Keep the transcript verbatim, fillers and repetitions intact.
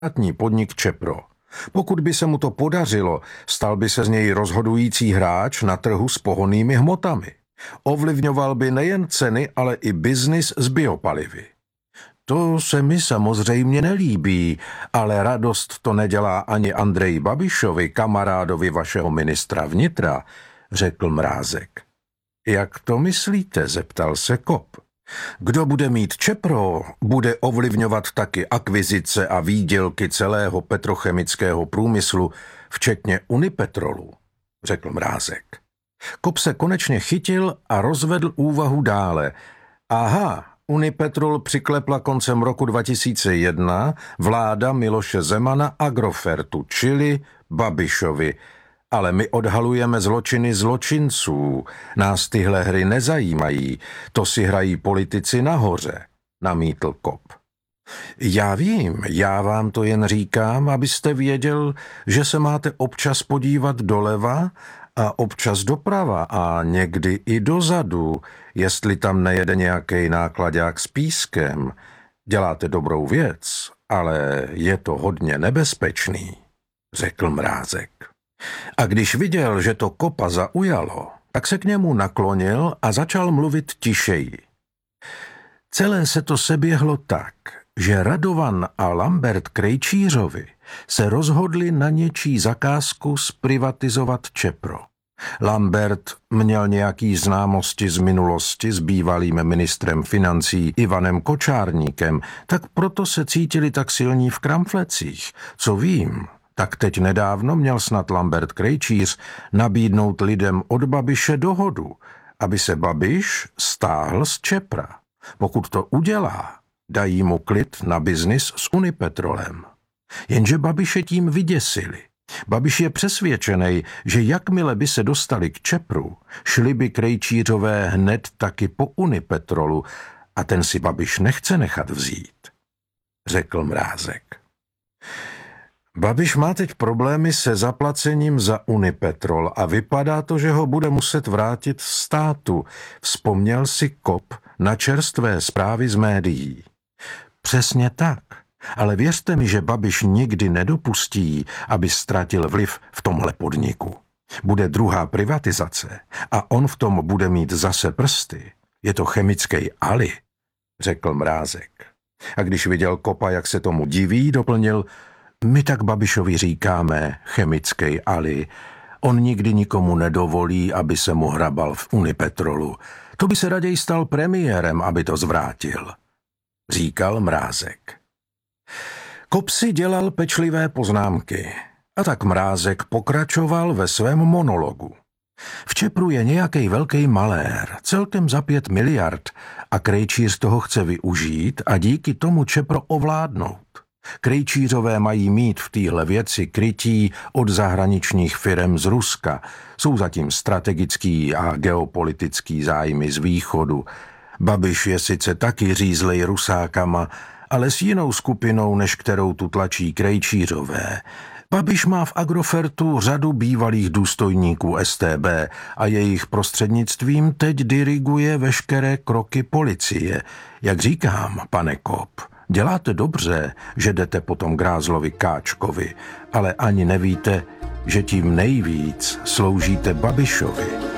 státní podnik Čepro. Pokud by se mu to podařilo, stal by se z něj rozhodující hráč na trhu s pohonnými hmotami. Ovlivňoval by nejen ceny, ale i biznis s biopalivy. To se mi samozřejmě nelíbí, ale radost to nedělá ani Andreji Babišovi, kamarádovi vašeho ministra vnitra, řekl Mrázek. Jak to myslíte, zeptal se Kop. Kdo bude mít Čepro, bude ovlivňovat taky akvizice a výdělky celého petrochemického průmyslu, včetně Unipetrolu, řekl Mrázek. Kop se konečně chytil a rozvedl úvahu dále. Aha, Unipetrol přiklepla koncem roku dva tisíce jedna vláda Miloše Zemana Agrofertu, čili Babišovi. Ale my odhalujeme zločiny zločinců. Nás tyhle hry nezajímají. To si hrají politici nahoře, namítl Kop. Já vím, já vám to jen říkám, abyste věděl, že se máte občas podívat doleva a občas doprava a někdy i dozadu, jestli tam nejede nějaký náklaďák s pískem. Děláte dobrou věc, ale je to hodně nebezpečný, řekl Mrázek. A když viděl, že to Kopa zaujalo, tak se k němu naklonil a začal mluvit tišeji. Celé se to seběhlo tak, že Radovan a Lambert Krejčířovi se rozhodli na něčí zakázku zprivatizovat Čepro. Lambert měl nějaký známosti z minulosti s bývalým ministrem financí Ivanem Kočárníkem, tak proto se cítili tak silní v kramflecích. Co vím, tak teď nedávno měl snad Lambert Krejčíř nabídnout lidem od Babiše dohodu, aby se Babiš stáhl z Čepra. Pokud to udělá, dají mu klid na biznis s Unipetrolem. Jenže Babiše tím vyděsili. Babiš je přesvědčený, že jakmile by se dostali k Čepru, šli by Krejčířové hned taky po Unipetrolu a ten si Babiš nechce nechat vzít, řekl Mrázek. Babiš má teď problémy se zaplacením za Unipetrol a vypadá to, že ho bude muset vrátit státu, vzpomněl si Kop na čerstvé zprávy z médií. Přesně tak, ale věřte mi, že Babiš nikdy nedopustí, aby ztratil vliv v tomhle podniku. Bude druhá privatizace a on v tom bude mít zase prsty. Je to chemický Ali, řekl Mrázek. A když viděl Kopa, jak se tomu diví, doplnil: my tak Babišovi říkáme chemický Ali. On nikdy nikomu nedovolí, aby se mu hrabal v Unipetrolu. To by se raději stal premiérem, aby to zvrátil, říkal Mrázek. Kop si dělal pečlivé poznámky a tak Mrázek pokračoval ve svém monologu. V Čepru je nějaký velký malér, celkem za pět miliard a Krejčíř toho chce využít a díky tomu Čepro ovládnout. Krejčířové mají mít v téhle věci krytí od zahraničních firem z Ruska. Jsou zatím strategický a geopolitický zájmy z východu. Babiš je sice taky řízlej Rusákama, ale s jinou skupinou, než kterou tu tlačí Krejčířové. Babiš má v Agrofertu řadu bývalých důstojníků S T B a jejich prostřednictvím teď diriguje veškeré kroky policie. Jak říkám, pane Kop, děláte dobře, že jdete potom Grázlovi Káčkovi, ale ani nevíte, že tím nejvíc sloužíte Babišovi.